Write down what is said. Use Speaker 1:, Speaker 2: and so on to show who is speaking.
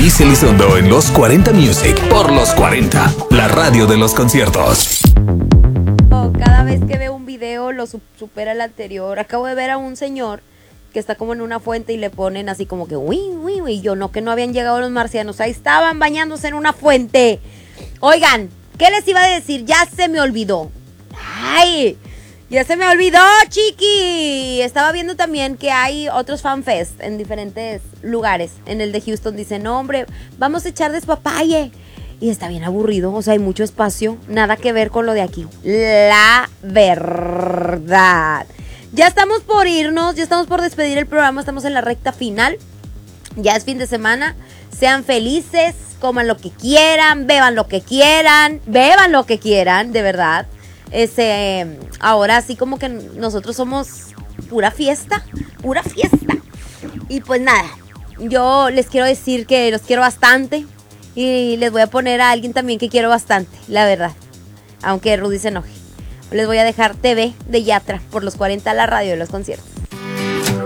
Speaker 1: Luis Elizondo en los 40 Music por los 40, la radio de los conciertos.
Speaker 2: Cada vez que veo un video lo supera el anterior. Acabo de ver a un señor que está como en una fuente y le ponen así como que uy, uy, uy. Yo no, que no habían llegado los marcianos. Ahí estaban bañándose en una fuente. Oigan, ¿qué les iba a decir? Ya se me olvidó. ¡Ay! Ya se me olvidó, chiqui. Estaba viendo también que hay otros fanfest en diferentes lugares. En el de Houston dicen, no, hombre, vamos a echar despapalle. Y está bien aburrido, o sea, hay mucho espacio. Nada que ver con lo de aquí. La verdad. Ya estamos por irnos, ya estamos por despedir el programa. Estamos en la recta final. Ya es fin de semana. Sean felices, coman lo que quieran, beban lo que quieran, de verdad. Ahora sí como que nosotros somos pura fiesta. Y pues nada, yo les quiero decir que los quiero bastante. Y les voy a poner a alguien también que quiero bastante, la verdad. Aunque Rudy se enoje. Les voy a dejar TV de Yatra por los 40, la radio de los conciertos.